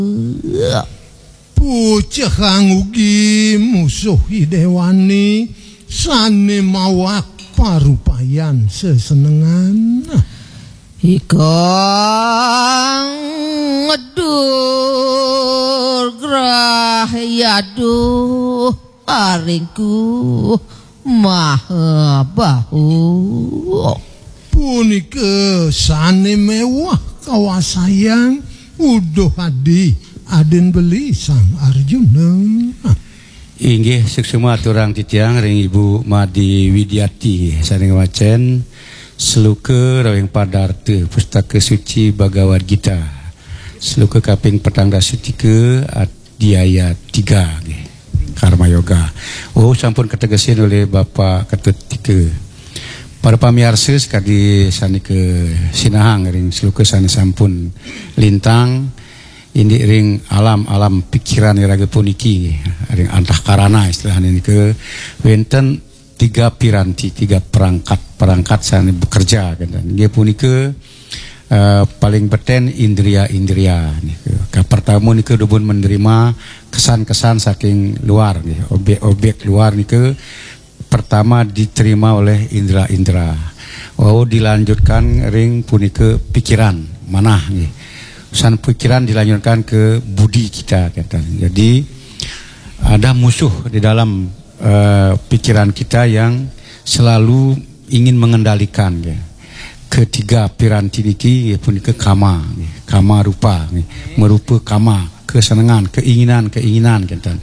Bocah kang ugi musuhi dewani sane mawak parupayan sesenengan. Ikang ngedur grah yaduh aringku maha bahu. Punika sane mewah kawasayang uduh adi aden beli sang Arjuna. Inggih suksema aturang titiang ring Ibu Madi Widiati saring wacen seluke rawing padarte pustaka suci Bhagavad Gita seluke kaping petang dasutike di ayat 3 nggih Karma Yoga. Oh sampun ketegesin oleh Bapak Ketut 3. Para pamirsa sekadi sanike sinahang ring seluke sane sampun lintang ini ring alam pikiran iraga puniki ring antahkarana istilahnya ini ke wenten 3 piranti 3 perangkat sana bekerja kan dia punika paling beten indria ke pertama nika dubun menerima kesan-kesan saking luar nih objek-objek luar nika pertama diterima oleh indra dilanjutkan ring punika pikiran manah nih usaha pikiran dilanjutkan ke budi kita kata. Jadi ada musuh di dalam pikiran kita yang selalu ingin mengendalikan ya. Ketiga piranti niki pun ke kama rupa merupa kama kesenangan keinginan kata.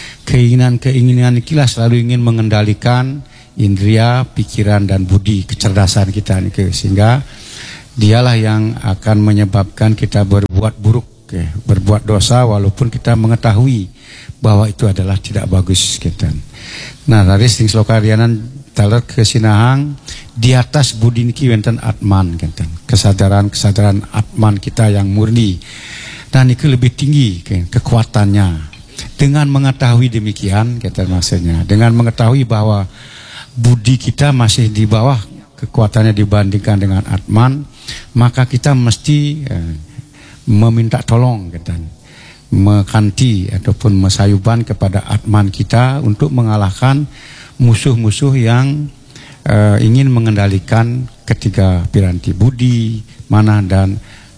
Keinginan ikilah selalu ingin mengendalikan indria pikiran dan budi kecerdasan kita niki sehingga dialah yang akan menyebabkan kita berbuat buruk, berbuat dosa walaupun kita mengetahui bahwa itu adalah tidak bagus kita. Nah, dari sing slokarianan taler kesinahang di atas budi niki wonten atman kita. Kesadaran atman kita yang murni. Dan itu lebih tinggi kekuatannya. Dengan mengetahui demikian kita maksudnya, dengan mengetahui bahwa budi kita masih di bawah kekuatannya dibandingkan dengan atman, maka kita mesti meminta tolong mekanti ataupun mesayuban kepada atman kita untuk mengalahkan musuh-musuh yang ingin mengendalikan ketiga piranti budi, mana dan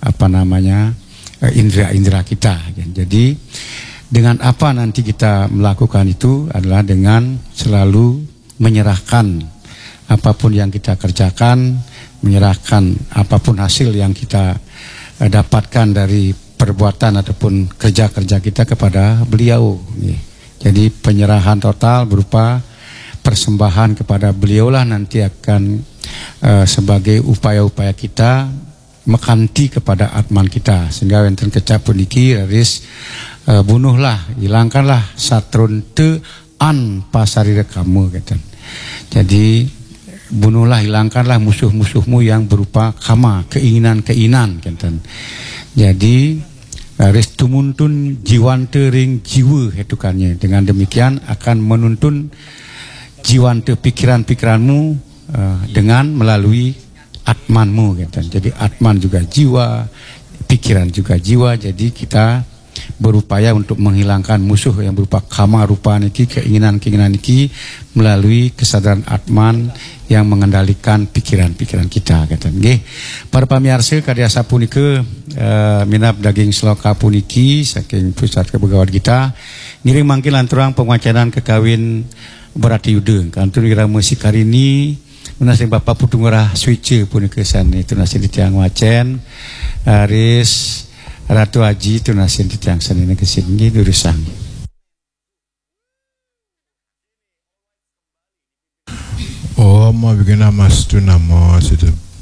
indera-indera kita. Jadi dengan apa nanti kita melakukan itu adalah dengan selalu menyerahkan apapun yang kita kerjakan, menyerahkan apapun hasil yang kita dapatkan dari perbuatan ataupun kerja-kerja kita kepada beliau. Jadi penyerahan total berupa persembahan kepada beliaulah nanti akan sebagai upaya-upaya kita mekanti kepada atman kita. Sehingga wonten kecap puniki haris bunuhlah, hilangkanlah satrun te an pasarira kamu kata. Jadi bunuhlah, hilangkanlah musuh-musuhmu yang berupa kama, keinginan-keinginan kenten. Jadi harus tumuntun jiwante ring jiwa hetukannya. Dengan demikian akan menuntun jiwante pikiran-pikiranmu dengan melalui atmanmu kenten. Jadi atman juga jiwa, pikiran juga jiwa. Jadi kita berupaya untuk menghilangkan musuh yang berupa kama rupa niki, keinginan-keinginan niki melalui kesadaran atman yang mengendalikan pikiran-pikiran kita kata nggih. Para pamirsa karya sapunika minab daging sloka puniki saking pusat Bhagavad Gita ngiring mangkil anturang pengacaran kekawin berarti yudeung kantur ira musik hari ini menasih Bapak Putungurah Switche punika sana itu nasi ditiang wacen haris Ratu Haji itu nasin titiang sanina kesini durusang. Oh, mau bikin nama situ nama situ